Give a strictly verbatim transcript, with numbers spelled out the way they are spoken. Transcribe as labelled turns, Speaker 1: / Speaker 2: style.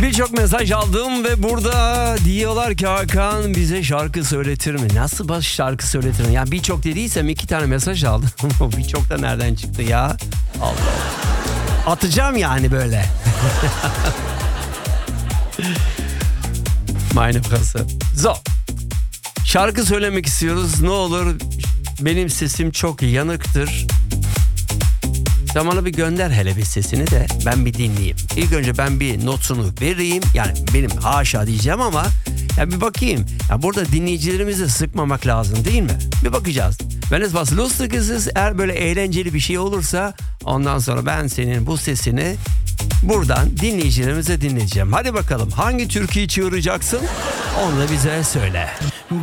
Speaker 1: Birçok mesaj aldım ve burada diyorlar ki Hakan bize şarkı söyletir mi? Nasıl baş şarkı söyletir mi? Yani birçok dediysem iki tane mesaj aldım. Birçok da nereden çıktı ya? Allah Allah. Atacağım yani böyle. Meine Fresse. So. Şarkı söylemek istiyoruz. Ne olur benim sesim çok yanıktır. Sen bana bir gönder hele bir sesini de ben bir dinleyeyim. İlk önce ben bir notunu vereyim. Yani benim haşa diyeceğim ama ya bir bakayım. Ya burada dinleyicilerimizi sıkmamak lazım değil mi? Bir bakacağız. Wenn es was Lustiges ist, eğer böyle eğlenceli bir şey olursa ondan sonra ben senin bu sesini buradan dinleyicilerimize dinleyeceğim. Hadi bakalım hangi türküyü çığıracaksın? Onu da bize söyle.